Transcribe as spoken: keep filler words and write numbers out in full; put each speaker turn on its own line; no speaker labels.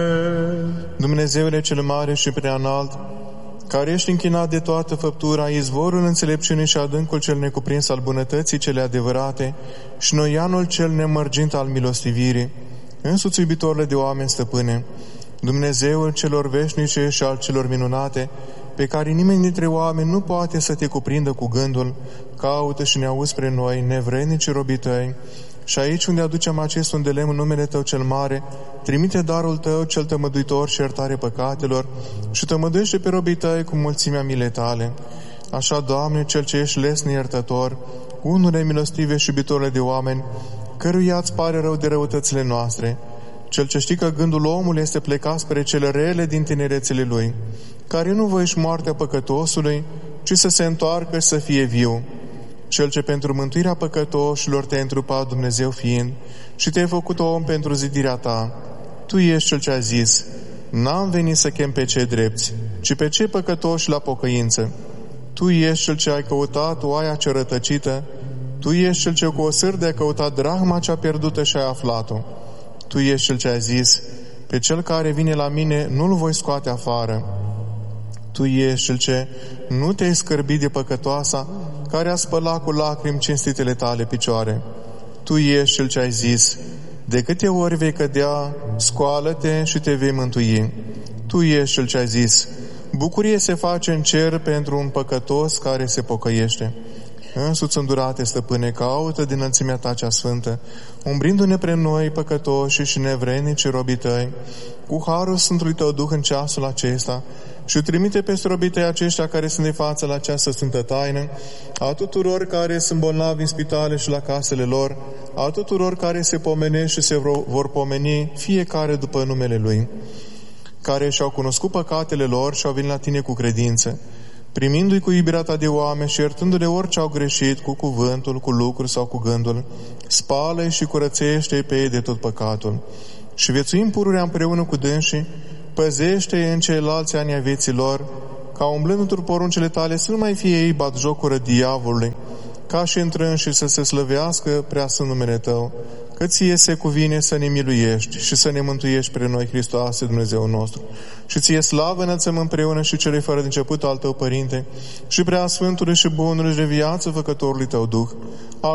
Dumnezeule cel mare și preanalt, care ești închinat de toată făptura, izvorul înțelepciunii și adâncul cel necuprins al bunătății cele adevărate și noianul cel nemărgint al milostivirii, însuți iubitorule de oameni, stăpâne, Dumnezeul celor veșnice și al celor minunate, pe care nimeni dintre oameni nu poate să te cuprindă cu gândul, caută și ne auzi spre noi, nevrednici robii tăi, și aici unde aducem acest un de lemn în numele Tău cel mare, trimite darul Tău cel tămăduitor și iertare păcatelor și tămăduiește pe robii Tăi cu mulțimea milei Tale. Așa, Doamne, Cel ce ești lesne iertător, unule milostive și iubitorule de oameni, căruia îți pare rău de răutățile noastre, Cel ce știi că gândul omului este plecat spre cele rele din tinerețele lui, care nu voiești moartea păcătosului, ci să se întoarcă și să fie viu, Cel ce pentru mântuirea păcătoșilor te-ai întrupat, Dumnezeu fiind, și te-ai făcut om pentru zidirea ta. Tu ești Cel ce a zis: n-am venit să chem pe cei drepți, ci pe cei păcătoși la pocăință. Tu ești Cel ce ai căutat oaia cea rătăcită, Tu ești Cel ce cu o sârdă ai căutat drahma cea pierdută și ai aflat-o. Tu ești Cel ce a zis: pe cel care vine la mine nu-l voi scoate afară. Tu ești Cel ce nu te-ai scârbit de păcătoasa, care a spălat cu lacrimi cinstitele tale picioare. Tu ești Cel ce ai zis: de câte ori vei cădea, scoală-te și te vei mântui. Tu ești Cel ce ai zis: bucurie se face în cer pentru un păcătos care se pocăiește. Însuți îndurate, stăpâne, caută din înălțimea Ta cea sfântă, umbrindu-ne pre noi, păcătoși și nevrednici robii Tăi, cu harul Sfântului Tău Duh în ceasul acesta, și trimite peste robii Tăi aceștia care sunt de față la această sfântă taină, a tuturor care sunt bolnavi în spitale și la casele lor, a tuturor care se pomenesc și se vor pomeni, fiecare după numele Lui, care și-au cunoscut păcatele lor și au venit la Tine cu credință, primindu-i cu iubirea Ta de oameni și iertându-le orice au greșit cu cuvântul, cu lucrul sau cu gândul, spală-i și curățește-i pe ei de tot păcatul. Și viețuim pururea împreună cu dânsii, păzește-i în ceilalți ani ai vieții lor, ca umblând într poruncele Tale să nu mai fie ei batjocură diavolului, ca și întrânși să se slăvească prea sfânt numele Tău, că Ție se cuvine să ne miluiești și să ne mântuiești pre noi, Hristoase, Dumnezeu nostru. Și Ție slavă înălțăm împreună și Celui fără de început al Tău, Părinte, și prea Sfântului și Bunului și de viață Făcătorului Tău Duh,